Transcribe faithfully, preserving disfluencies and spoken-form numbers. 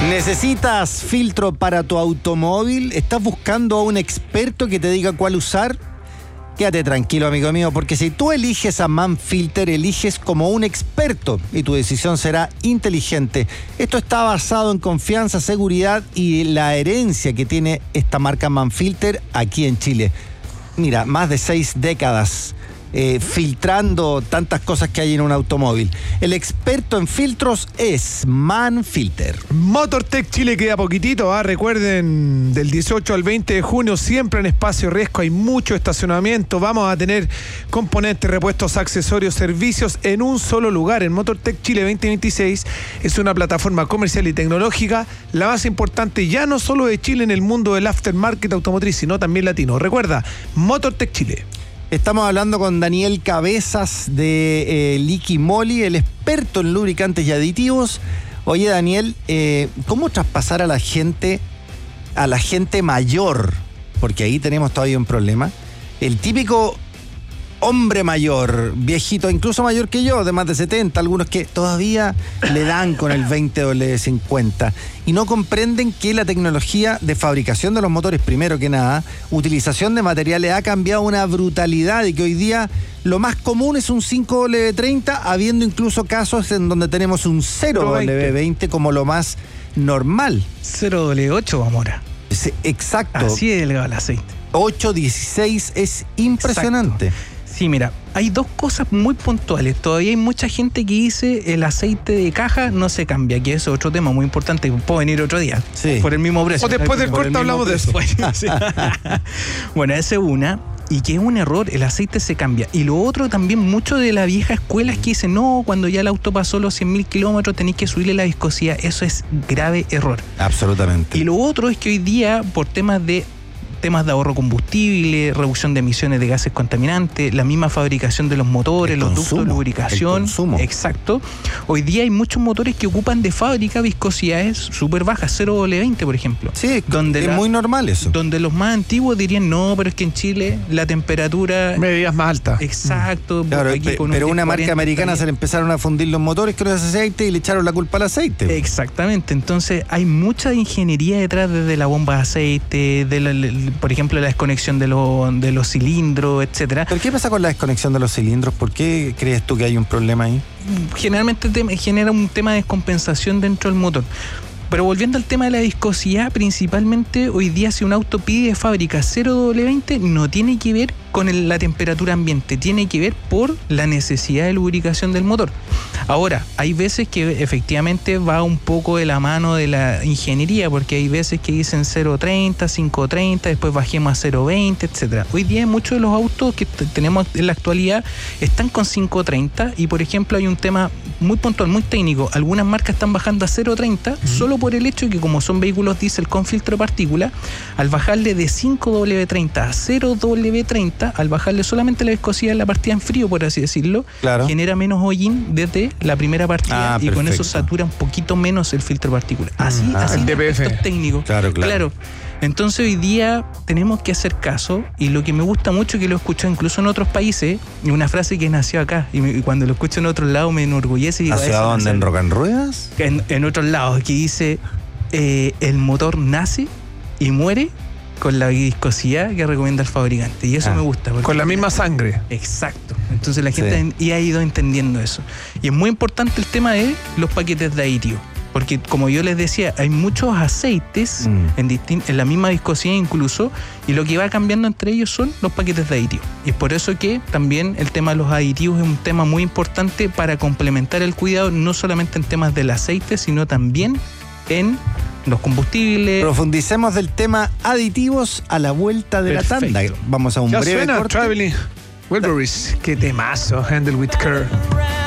¿Necesitas filtro para tu automóvil? ¿Estás buscando a un experto que te diga cuál usar? Quédate tranquilo, amigo mío, porque si tú eliges a Manfilter, eliges como un experto y tu decisión será inteligente. Esto está basado en confianza, seguridad y la herencia que tiene esta marca Manfilter aquí en Chile. Mira, más de seis décadas eh, filtrando tantas cosas que hay en un automóvil. El experto en filtros es Manfilter. Motortech Chile queda poquitito, ¿ah? Recuerden, del dieciocho al veinte de junio, siempre en Espacio Riesgo hay mucho estacionamiento. Vamos a tener componentes, repuestos, accesorios, servicios en un solo lugar. En Motortech Chile veinte veintiséis es una plataforma comercial y tecnológica, la más importante ya no solo de Chile en el mundo del aftermarket automotriz, sino también latino. Recuerda, Motortech Chile. Estamos hablando con Daniel Cabezas de eh, Liqui Moly, el experto en lubricantes y aditivos. Oye, Daniel, eh, ¿cómo traspasar a la gente, a la gente mayor? Porque ahí tenemos todavía un problema. El típico hombre mayor, viejito, incluso mayor que yo, de más de setenta, algunos que todavía le dan con el veinte doble cincuenta y no comprenden que la tecnología de fabricación de los motores, primero que nada, utilización de materiales ha cambiado una brutalidad y que hoy día lo más común es un cinco doble treinta, habiendo incluso casos en donde tenemos un cero doble veinte como lo más normal. cero doble ocho, Amora. Exacto. Así de delgado el aceite. ocho dieciséis es impresionante. Exacto. Sí, mira, hay dos cosas muy puntuales. Todavía hay mucha gente que dice el aceite de caja no se cambia, que es otro tema muy importante. Puedo venir otro día, sí, por el mismo precio. O después del corte hablamos de eso. Bueno, esa es una. Y que es un error, el aceite se cambia. Y lo otro también, mucho de la vieja escuela es que dice, no, cuando ya el auto pasó los cien mil kilómetros tenéis que subirle la viscosidad. Eso es grave error. Absolutamente. Y lo otro es que hoy día, por temas de temas de ahorro combustible, reducción de emisiones de gases contaminantes, la misma fabricación de los motores, el los consumo, ductos de lubricación. El consumo. Exacto. Hoy día hay muchos motores que ocupan de fábrica viscosidades súper bajas, cero doble veinte, por ejemplo. Sí, donde es la, muy normal eso. Donde los más antiguos dirían, no, pero es que en Chile la temperatura... medidas más altas. Exacto. Claro, aquí pe, pero una marca americana también se le empezaron a fundir los motores con ese aceite y le echaron la culpa al aceite. Exactamente. Entonces hay mucha ingeniería detrás desde la bomba de aceite, de la, por ejemplo, la desconexión de, lo, de los cilindros, etcétera. ¿Pero qué pasa con la desconexión de los cilindros? ¿Por qué crees tú que hay un problema ahí? Generalmente te, genera un tema de descompensación dentro del motor. Pero volviendo al tema de la viscosidad, principalmente hoy día si un auto pide de fábrica cero doble veinte, no tiene que ver con el, la temperatura ambiente, tiene que ver por la necesidad de lubricación del motor. Ahora, hay veces que efectivamente va un poco de la mano de la ingeniería, porque hay veces que dicen cero treinta, cinco treinta, después bajemos a cero veinte, etcétera. Hoy día muchos de los autos que t- tenemos en la actualidad están con cinco treinta y, por ejemplo, hay un tema muy puntual, muy técnico. Algunas marcas están bajando a cero treinta uh-huh. solo por el hecho de que como son vehículos diésel con filtro de partícula, al bajarle de cinco doble treinta a cero doble treinta, al bajarle solamente la viscosidad en la partida en frío, por así decirlo, claro, genera menos hollín desde la primera partida, ah, y con eso satura un poquito menos el filtro de partícula. Así, ah, así el D P F técnico. Claro, claro. claro. Entonces hoy día tenemos que hacer caso, y lo que me gusta mucho, que lo he escuchado incluso en otros países, y una frase que nació acá, y, me, y cuando lo escucho en otros lados me enorgullece. Y ¿hacia dónde? ¿En Rock and Ruedas? En, en otros lados, que dice, eh, el motor nace y muere con la viscosidad que recomienda el fabricante, y eso ah, me gusta. Con la misma sangre. Exacto. Entonces la gente sí. ha ido entendiendo eso. Y es muy importante el tema de los paquetes de aditivos. Porque, como yo les decía, hay muchos aceites mm. en, distin- en la misma viscosidad incluso, y lo que va cambiando entre ellos son los paquetes de aditivos. Y es por eso que también el tema de los aditivos es un tema muy importante para complementar el cuidado, no solamente en temas del aceite, sino también en los combustibles. Profundicemos del tema aditivos a la vuelta de Perfecto. la tanda. Vamos a un ya breve suena, corte. Traveling Wilburys. Qué temazo, Handle with Care.